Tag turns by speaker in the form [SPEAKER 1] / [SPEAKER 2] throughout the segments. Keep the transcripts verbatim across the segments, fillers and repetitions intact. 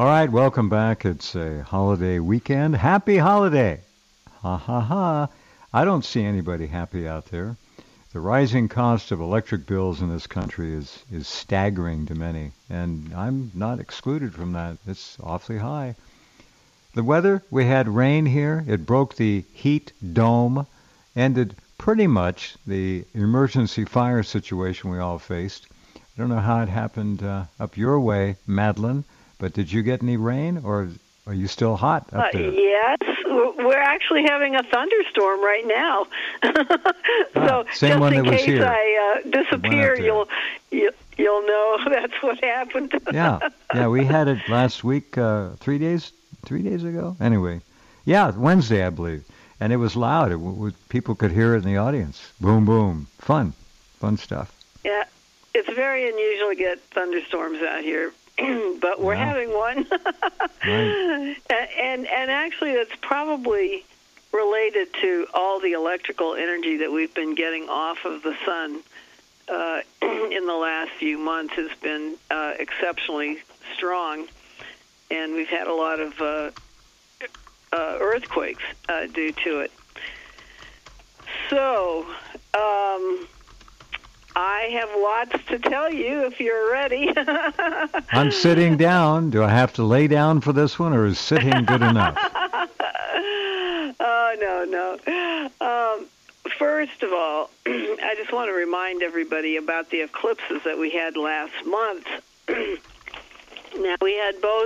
[SPEAKER 1] All right, welcome back. It's a holiday weekend. Happy holiday. Ha ha ha. I don't see anybody happy out there. The rising cost of electric bills in this country is, is staggering to many, and I'm not excluded from that. It's awfully high. The weather, we had rain here. It broke the heat dome, ended pretty much the emergency fire situation we all faced. I don't know how it happened uh, up your way, Madeline, but did you get any rain, or are you still hot up there?
[SPEAKER 2] Uh, yes, we're actually having a thunderstorm right now. so
[SPEAKER 1] ah, same
[SPEAKER 2] just
[SPEAKER 1] one
[SPEAKER 2] in
[SPEAKER 1] that was
[SPEAKER 2] case
[SPEAKER 1] here.
[SPEAKER 2] I uh, disappear, you'll you, you'll know that's what happened.
[SPEAKER 1] yeah, yeah, we had it last week, uh, three days, three days ago. Anyway, yeah, Wednesday, I believe, and it was loud. It w- people could hear it in the audience. Boom, boom, fun, fun stuff.
[SPEAKER 2] Yeah, it's very unusual to get thunderstorms out here. But we're
[SPEAKER 1] wow.
[SPEAKER 2] having one.
[SPEAKER 1] right.
[SPEAKER 2] and and actually that's probably related to all the electrical energy that we've been getting off of the sun uh, in the last few months has been uh, exceptionally strong, and we've had a lot of uh, uh, earthquakes uh, due to it. So um I have lots to tell you if you're ready.
[SPEAKER 1] I'm sitting down. Do I have to lay down for this one, or is sitting good enough?
[SPEAKER 2] Oh, no, no. Um, first of all, I just want to remind everybody about the eclipses that we had last month. Now, we had both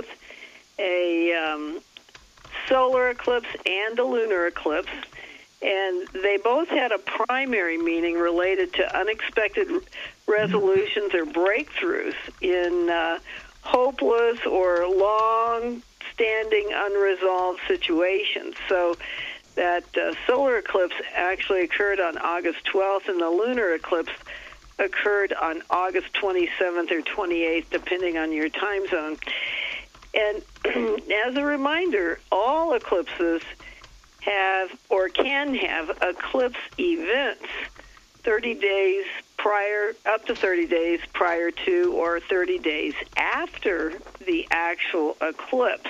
[SPEAKER 2] a um, solar eclipse and a lunar eclipse. And they both had a primary meaning related to unexpected resolutions or breakthroughs in uh, hopeless or long-standing unresolved situations. So that uh, solar eclipse actually occurred on August twelfth, and the lunar eclipse occurred on August twenty-seventh or twenty-eighth, depending on your time zone. And as a reminder, all eclipses have or can have eclipse events thirty days prior, up to thirty days prior to, or thirty days after the actual eclipse.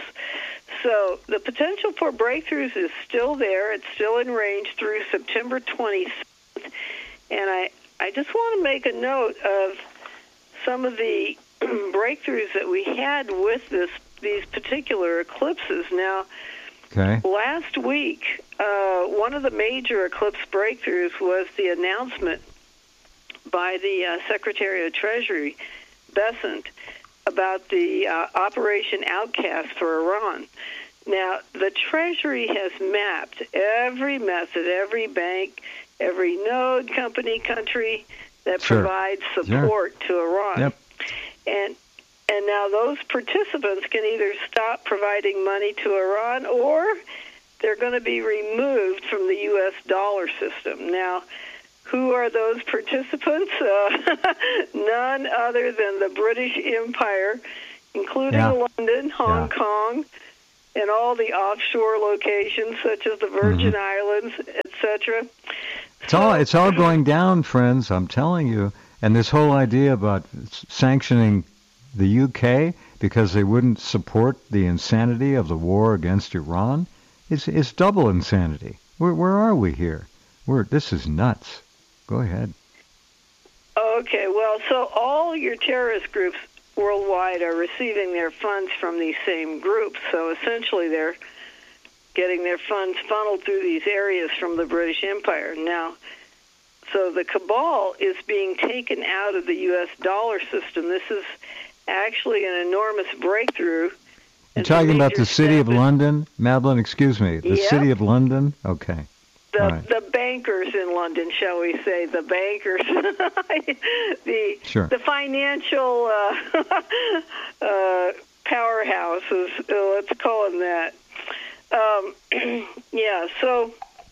[SPEAKER 2] So the potential for breakthroughs is still there. It's still in range through September twenty-seventh. And I, I just want to make a note of some of the breakthroughs that we had with this these particular eclipses. Now,
[SPEAKER 1] Okay.
[SPEAKER 2] last week, uh, one of the major eclipse breakthroughs was the announcement by the uh, Secretary of Treasury, Bessent, about the uh, Operation Outcast for Iran. Now, the Treasury has mapped every method, every bank, every node, company, country that
[SPEAKER 1] sure.
[SPEAKER 2] provides support
[SPEAKER 1] sure.
[SPEAKER 2] to Iran.
[SPEAKER 1] Yep.
[SPEAKER 2] And And now those participants can either stop providing money to Iran or they're going to be removed from the U S dollar system. Now, who are those participants? Uh, none other than the British Empire, including
[SPEAKER 1] yeah.
[SPEAKER 2] London, Hong
[SPEAKER 1] yeah.
[SPEAKER 2] Kong, and all the offshore locations such as the Virgin
[SPEAKER 1] mm-hmm.
[SPEAKER 2] Islands, et cetera.
[SPEAKER 1] It's all it's all going down, friends. I'm telling you. And this whole idea about sanctioning the U K because they wouldn't support the insanity of the war against Iran, it's it's double insanity. Where where are we here? We're this is nuts. Go ahead.
[SPEAKER 2] Okay, well, so all your terrorist groups worldwide are receiving their funds from these same groups. So essentially, they're getting their funds funneled through these areas from the British Empire. Now, so the cabal is being taken out of the U S dollar system. This is actually an enormous breakthrough.
[SPEAKER 1] You're talking about the city of London? Madeline, excuse me. The
[SPEAKER 2] yep.
[SPEAKER 1] city of London? Okay.
[SPEAKER 2] The,
[SPEAKER 1] right.
[SPEAKER 2] the bankers in London, shall we say, the bankers, the
[SPEAKER 1] sure.
[SPEAKER 2] the financial uh, uh, powerhouses, uh, let's call them that. Um, yeah, so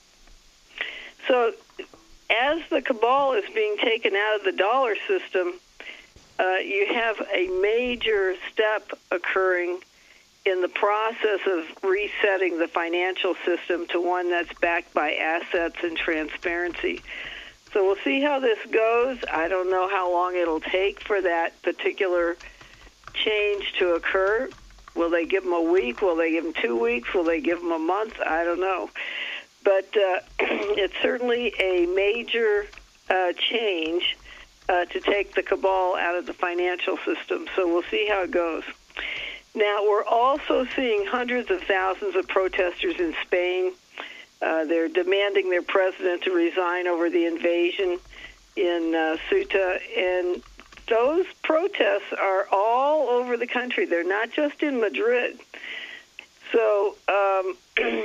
[SPEAKER 2] so as the cabal is being taken out of the dollar system, uh, you have a major step occurring in the process of resetting the financial system to one that's backed by assets and transparency. So we'll see how this goes. I don't know how long it'll take for that particular change to occur. Will they give them a week? Will they give them two weeks? Will they give them a month? I don't know. But uh, it's certainly a major uh, change uh, to take the cabal out of the financial system. So we'll see how it goes. Now, we're also seeing hundreds of thousands of protesters in Spain. Uh, they're demanding their president to resign over the invasion in uh, Ceuta. And those protests are all over the country. They're not just in Madrid. So um,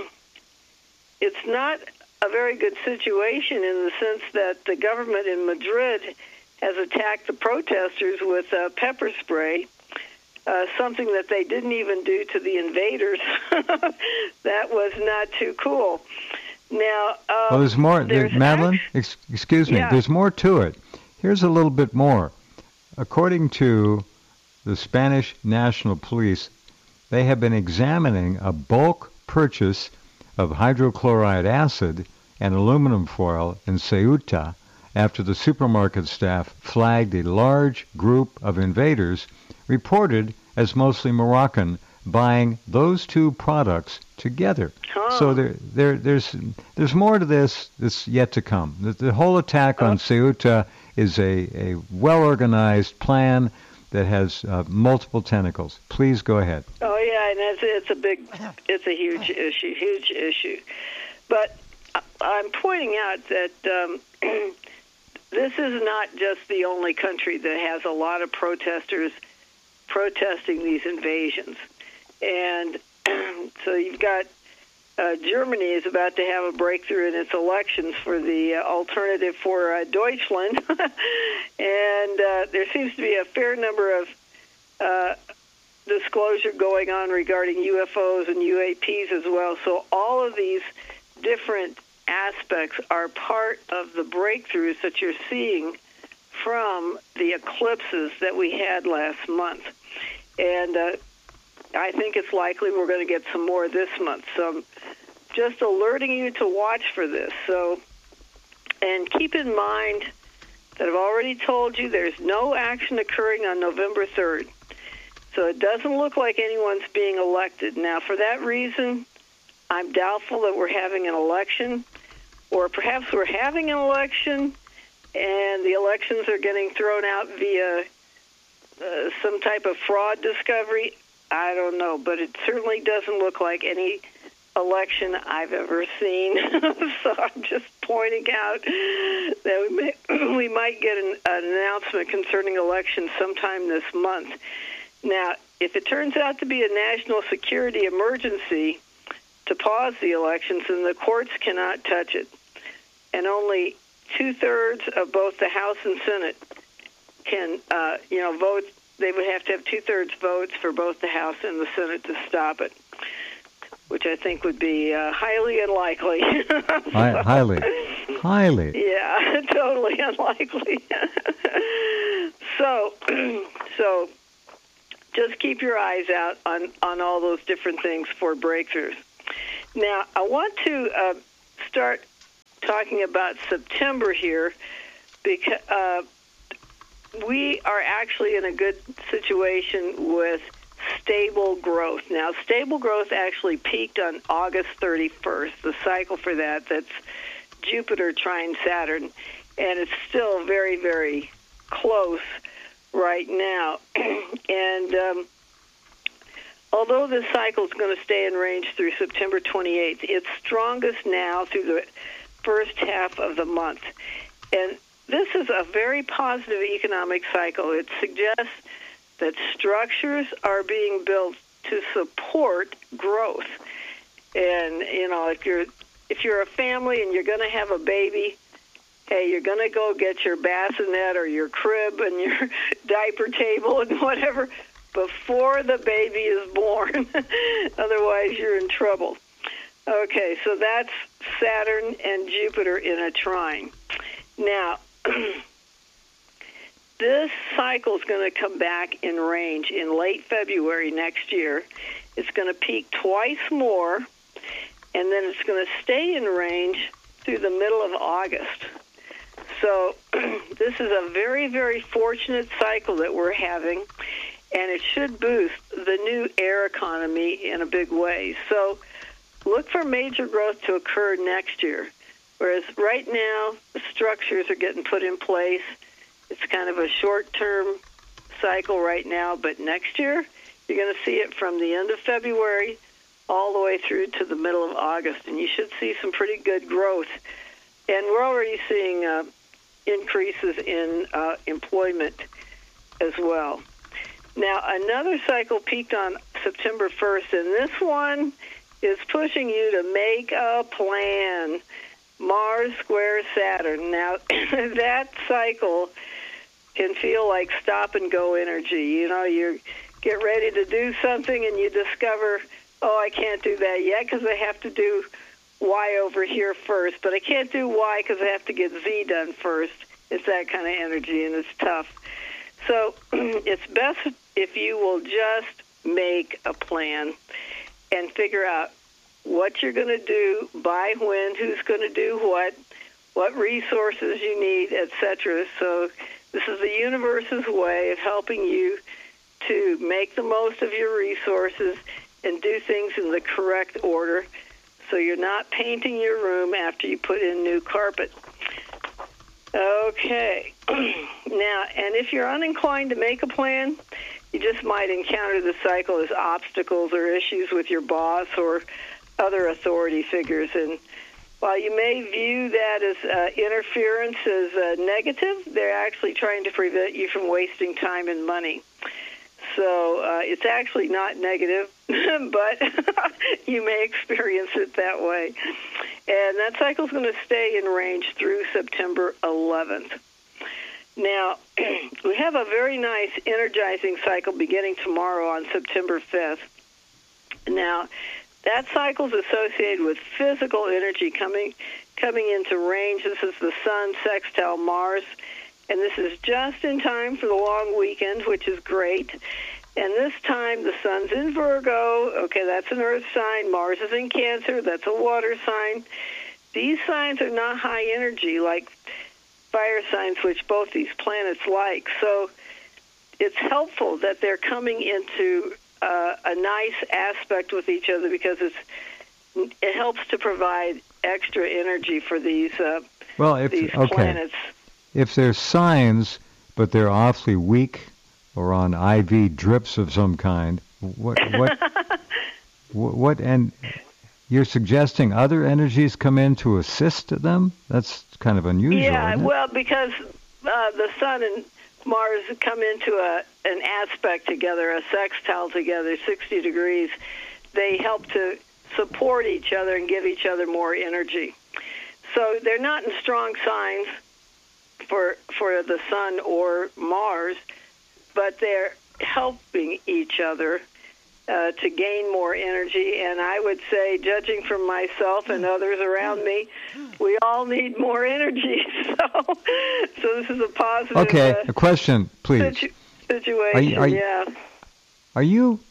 [SPEAKER 2] it's not a very good situation in the sense that the government in Madrid has attacked the protesters with uh, pepper spray, uh, something that they didn't even do to the invaders. That was not too cool. Now, um,
[SPEAKER 1] well, there's more,
[SPEAKER 2] there's
[SPEAKER 1] Madeline,
[SPEAKER 2] act-
[SPEAKER 1] ex- excuse me,
[SPEAKER 2] yeah.
[SPEAKER 1] there's more to it. Here's a little bit more. According to the Spanish National Police, they have been examining a bulk purchase of hydrochloride acid and aluminum foil in Ceuta after the supermarket staff flagged a large group of invaders, reported as mostly Moroccan, buying those two products together.
[SPEAKER 2] Oh.
[SPEAKER 1] So there, there, there's, there's more to this that's yet to come. The, the whole attack on Ceuta is a, a well-organized plan that has uh, multiple tentacles. Please go ahead.
[SPEAKER 2] Oh yeah, and it's it's a big, it's a huge issue, huge issue. But I'm pointing out that um, this is not just the only country that has a lot of protesters protesting these invasions, and so you've got uh, Germany is about to have a breakthrough in its elections for the uh, alternative for uh, Deutschland, and uh, there seems to be a fair number of uh, disclosure going on regarding U F Os and U A Ps as well. So all of these different aspects are part of the breakthroughs that you're seeing from the eclipses that we had last month. And uh, I think it's likely we're going to get some more this month. So I'm just alerting you to watch for this. So, and keep in mind that I've already told you there's no action occurring on November third. So it doesn't look like anyone's being elected. Now, for that reason, I'm doubtful that we're having an election, or perhaps we're having an election and the elections are getting thrown out via uh, some type of fraud discovery. I don't know, but it certainly doesn't look like any election I've ever seen. So I'm just pointing out that we, may, we might get an, an announcement concerning elections sometime this month. Now, if it turns out to be a national security emergency to pause the elections, then the courts cannot touch it. And only two-thirds of both the House and Senate can, uh, you know, vote. They would have to have two-thirds votes for both the House and the Senate to stop it, which I think would be uh, highly unlikely.
[SPEAKER 1] Hi- highly. Highly.
[SPEAKER 2] Yeah, totally unlikely. so, so just keep your eyes out on, on all those different things for breakthroughs. Now, I want to uh, start talking about September here, because uh, we are actually in a good situation with stable growth. Now, stable growth actually peaked on August thirty-first, the cycle for that, that's Jupiter trine Saturn, and it's still very, very close right now. And um, although this cycle is going to stay in range through September twenty-eighth, it's strongest now through the first half of the month. And this is a very positive economic cycle. It suggests that structures are being built to support growth. And, you know, if you're if you're a family and you're going to have a baby, hey, you're going to go get your bassinet or your crib and your diaper table and whatever before the baby is born. Otherwise, you're in trouble. Okay, so that's Saturn and Jupiter in a trine. Now, this cycle is going to come back in range in late February next year. It's going to peak twice more, and then it's going to stay in range through the middle of August. So this is a very, very fortunate cycle that we're having. and it should boost the new air economy in a big way. So look for major growth to occur next year, whereas right now the structures are getting put in place. It's kind of a short-term cycle right now, but next year you're going to see it from the end of February all the way through to the middle of August, and you should see some pretty good growth. And we're already seeing uh, increases in uh, employment as well. Now, another cycle peaked on September first, and this one is pushing you to make a plan. Mars squares Saturn. Now, that cycle can feel like stop-and-go energy. You know, you get ready to do something, and you discover, oh, I can't do that yet because I have to do Y over here first, but I can't do Y because I have to get Z done first. It's that kind of energy, and it's tough. So it's best if you will just make a plan and figure out what you're going to do, by when, who's going to do what, what resources you need, et cetera. So this is the universe's way of helping you to make the most of your resources and do things in the correct order, so you're not painting your room after you put in new carpet. Okay. Now, and if you're uninclined to make a plan, you just might encounter the cycle as obstacles or issues with your boss or other authority figures. And while you may view that as uh, interference as uh, negative, they're actually trying to prevent you from wasting time and money. So uh, it's actually not negative, but you may experience it that way. And that cycle is going to stay in range through September eleventh. Now, we have a very nice energizing cycle beginning tomorrow on September fifth. Now, that cycle is associated with physical energy coming coming into range. This is the Sun sextile Mars. And this is just in time for the long weekend, which is great. And this time, the Sun's in Virgo. Okay, that's an Earth sign. Mars is in Cancer. That's a water sign. These signs are not high energy like fire signs, which both these planets like. So it's helpful that they're coming into uh, a nice aspect with each other, because it's it helps to provide extra energy for these, uh,
[SPEAKER 1] well, if,
[SPEAKER 2] these
[SPEAKER 1] okay.
[SPEAKER 2] planets.
[SPEAKER 1] If they're signs, but they're awfully weak or on I V drips of some kind, what, what, what, what, and you're suggesting other energies come in to assist them? That's kind of unusual,
[SPEAKER 2] Yeah,
[SPEAKER 1] isn't it?
[SPEAKER 2] well, because uh, the Sun and Mars come into a an aspect together, a sextile together, sixty degrees. They help to support each other and give each other more energy. So they're not in strong signs for for the Sun or Mars, but they're helping each other uh, to gain more energy. And I would say, judging from myself and others around me, we all need more energy. So, so this is a positive
[SPEAKER 1] Okay,
[SPEAKER 2] uh,
[SPEAKER 1] a question, please.
[SPEAKER 2] situ- situation.
[SPEAKER 1] Are you- are you-
[SPEAKER 2] yeah.
[SPEAKER 1] Are you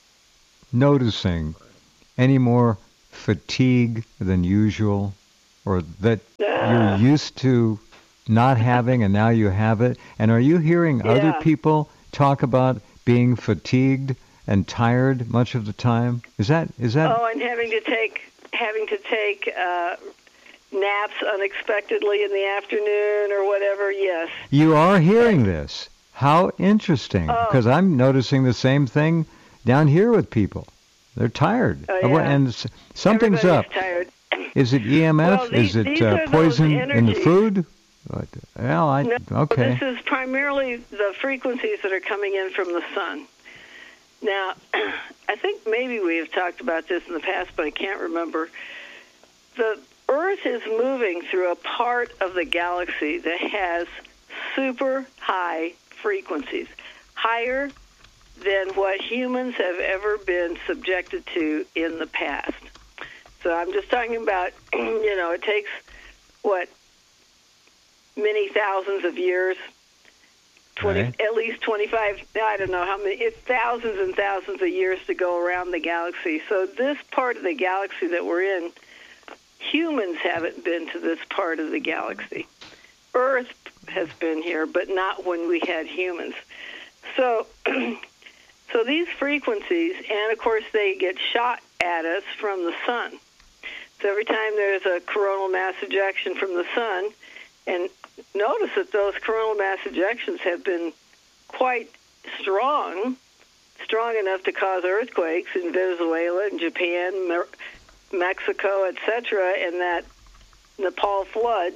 [SPEAKER 1] noticing any more fatigue than usual, or that
[SPEAKER 2] Ah.
[SPEAKER 1] you're used to not having and now you have it? And are you hearing
[SPEAKER 2] Yeah.
[SPEAKER 1] other people talk about being fatigued and tired much of the time? Is that is that
[SPEAKER 2] Oh, and having to take having to take uh, naps unexpectedly in the afternoon or whatever. Yes.
[SPEAKER 1] you are hearing this? How interesting!
[SPEAKER 2] Oh.
[SPEAKER 1] Because I'm noticing the same thing down here with people. They're tired,
[SPEAKER 2] Oh, yeah.
[SPEAKER 1] and s- something's
[SPEAKER 2] Everybody's
[SPEAKER 1] up.
[SPEAKER 2] tired.
[SPEAKER 1] Is it E M F?
[SPEAKER 2] Well, these-
[SPEAKER 1] is it
[SPEAKER 2] these
[SPEAKER 1] uh,
[SPEAKER 2] are those
[SPEAKER 1] poison in the
[SPEAKER 2] energies.
[SPEAKER 1] food? What? Well, I
[SPEAKER 2] No,
[SPEAKER 1] okay.
[SPEAKER 2] this is primarily the frequencies that are coming in from the Sun. Now, I think maybe we have talked about this in the past, but I can't remember. The Earth is moving through a part of the galaxy that has super high frequencies, higher than what humans have ever been subjected to in the past. So I'm just talking about, you know, it takes, what, many thousands of years, twenty,
[SPEAKER 1] Right.
[SPEAKER 2] at least twenty-five, I don't know how many, it's thousands and thousands of years to go around the galaxy. So this part of the galaxy that we're in, humans haven't been to this part of the galaxy. Earth has been here, but not when we had humans. So So these frequencies, and of course they get shot at us from the sun. So every time there's a coronal mass ejection from the sun, and notice that those coronal mass ejections have been quite strong, strong enough to cause earthquakes in Venezuela and Japan, Me- Mexico, et cetera, and that Nepal flood.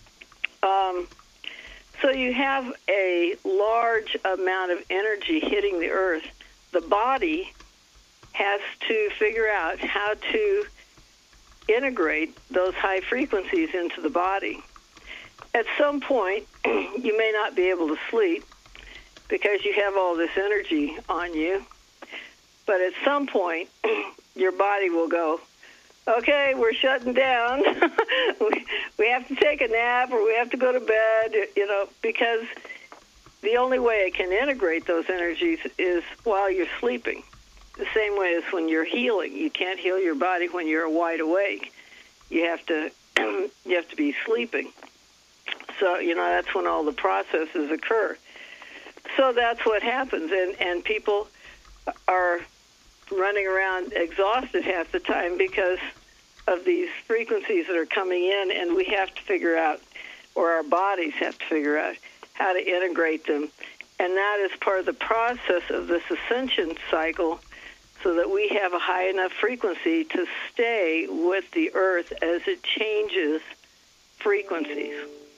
[SPEAKER 2] Um, so you have a large amount of energy hitting the earth. The body has to figure out how to integrate those high frequencies into the body. At some point, you may not be able to sleep because you have all this energy on you. But at some point, your body will go, okay, we're shutting down. we, we have to take a nap or we have to go to bed, you know, because the only way it can integrate those energies is while you're sleeping. The same way as when you're healing. You can't heal your body when you're wide awake. You have to you have to be sleeping. So, you know, that's when all the processes occur. So that's what happens. And, and people are running around exhausted half the time because of these frequencies that are coming in, and we have to figure out, or our bodies have to figure out, how to integrate them. And that is part of the process of this ascension cycle, so that we have a high enough frequency to stay with the earth as it changes frequencies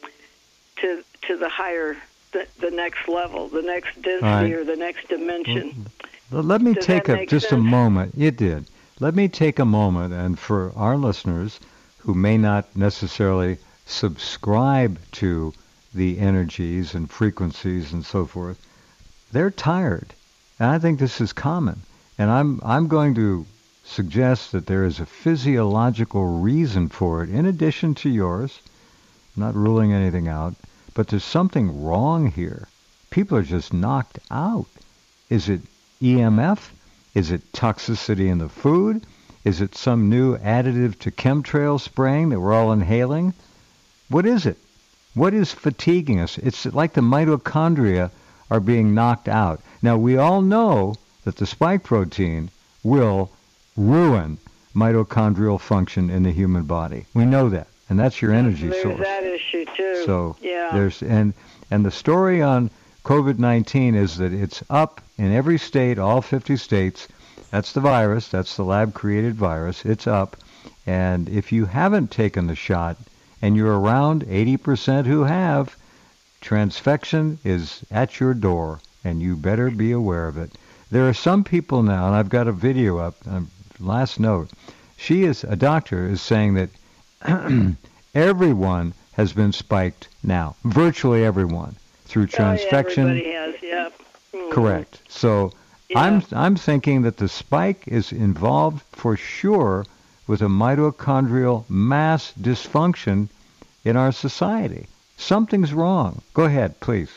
[SPEAKER 2] to to the higher, the, the next level, the next density, right, or the next dimension.
[SPEAKER 1] Well, let me
[SPEAKER 2] Does
[SPEAKER 1] take
[SPEAKER 2] that
[SPEAKER 1] a,
[SPEAKER 2] make
[SPEAKER 1] just
[SPEAKER 2] sense?
[SPEAKER 1] a moment. It did. Let me take a moment, and for our listeners who may not necessarily subscribe to the energies and frequencies and so forth, they're tired. And I think this is common. And I'm I'm going to suggest that there is a physiological reason for it, in addition to yours. I'm not ruling anything out, but there's something wrong here. People are just knocked out. Is it E M F? Is it toxicity in the food? Is it some new additive to chemtrail spraying that we're all inhaling? What is it? What is fatiguing us? It's like the mitochondria are being knocked out. Now, we all know that the spike protein will ruin mitochondrial function in the human body. We know that, and that's your energy
[SPEAKER 2] There's
[SPEAKER 1] source.
[SPEAKER 2] That issue too.
[SPEAKER 1] So
[SPEAKER 2] yeah.
[SPEAKER 1] there's and and the story on COVID nineteen is that it's up in every state, all fifty states. That's the virus. That's the lab-created virus. It's up. And if you haven't taken the shot, and you're around eighty percent who have, transfection is at your door, and you better be aware of it. There are some people now, and I've got a video up, um, last note. She is, a doctor is saying that everyone has been spiked now, virtually everyone, through transfection.
[SPEAKER 2] Oh, yeah, everybody has, yeah. Mm.
[SPEAKER 1] Correct. So
[SPEAKER 2] yeah.
[SPEAKER 1] I'm I'm thinking that the spike is involved for sure with a mitochondrial mass dysfunction in our society. Something's wrong. Go ahead, please.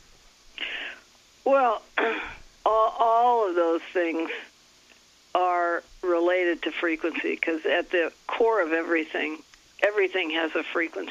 [SPEAKER 2] Well, all, all of those things are related to frequency, because at the core of everything, everything has a frequency.